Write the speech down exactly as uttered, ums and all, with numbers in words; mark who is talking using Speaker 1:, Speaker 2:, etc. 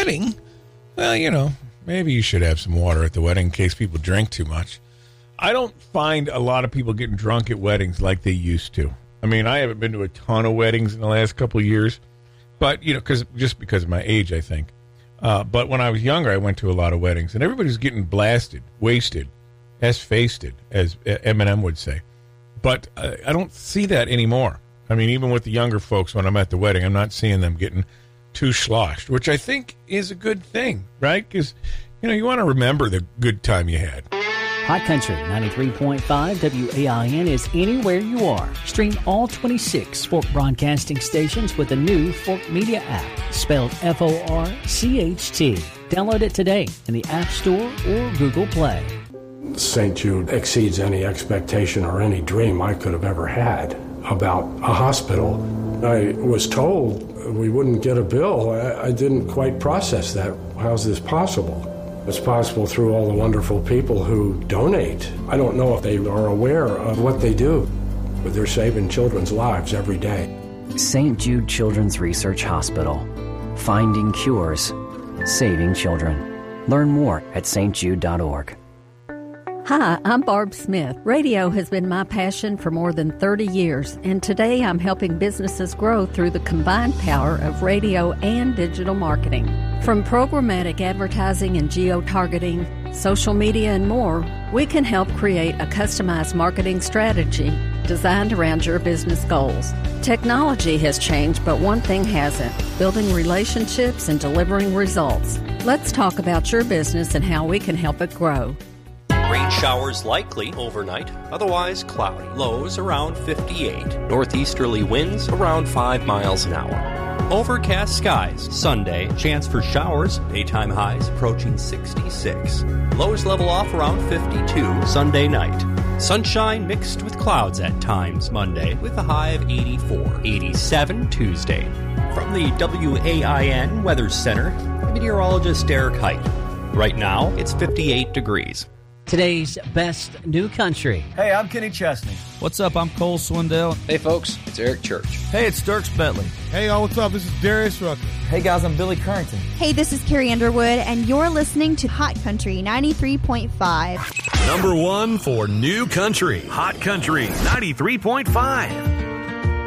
Speaker 1: wedding, well, you know, maybe you should have some water at the wedding in case people drink too much. I don't find a lot of people getting drunk at weddings like they used to. I mean, I haven't been to a ton of weddings in the last couple of years, but, you know, cause, just because of my age, I think. Uh, but when I was younger, I went to a lot of weddings, and everybody's getting blasted, wasted, S-faced, as Eminem would say. But uh, I don't see that anymore. I mean, even with the younger folks, when I'm at the wedding, I'm not seeing them getting too sloshed, which I think is a good thing, right? Because, you know, you want to remember the good time you had.
Speaker 2: Hot Country ninety-three point five W A I N is anywhere you are. Stream all twenty-six Fork broadcasting stations with the new Fork Media app, spelled F O R C H T. Download it today in the App Store or Google Play.
Speaker 3: Saint Jude exceeds any expectation or any dream I could have ever had about a hospital. I was told we wouldn't get a bill. I, I didn't quite process that. How's this possible? It's possible through all the wonderful people who donate. I don't know if they are aware of what they do, but they're saving children's lives every day.
Speaker 4: Saint Jude Children's Research Hospital. Finding cures. Saving children. Learn more at s t jude dot org.
Speaker 5: Hi, I'm Barb Smith. Radio has been my passion for more than thirty years, and today I'm helping businesses grow through the combined power of radio and digital marketing. From programmatic advertising and geo-targeting, social media, and more, we can help create a customized marketing strategy designed around your business goals. Technology has changed, but one thing hasn't: building relationships and delivering results. Let's talk about your business and how we can help it grow.
Speaker 6: Rain showers likely overnight, otherwise cloudy. Lows around fifty-eight. Northeasterly winds around five miles an hour. Overcast skies. Sunday, chance for showers. Daytime highs approaching sixty-six. Lows level off around fifty-two Sunday night. Sunshine mixed with clouds at times Monday with a high of eighty-four. eighty-seven Tuesday. From the W A I N Weather Center, meteorologist Derek Height. Right now, it's fifty-eight degrees.
Speaker 2: Today's best new country.
Speaker 7: Hey, I'm Kenny Chesney.
Speaker 8: What's up? I'm Cole Swindell.
Speaker 9: Hey, folks, it's Eric Church.
Speaker 8: Hey, it's Dirks Bentley.
Speaker 10: Hey, y'all, what's up? This is Darius Rucker.
Speaker 7: Hey, guys, I'm Billy Currington.
Speaker 11: Hey, this is Carrie Underwood, and you're listening to Hot Country ninety-three point five.
Speaker 12: Number one for new country. Hot Country ninety-three point five.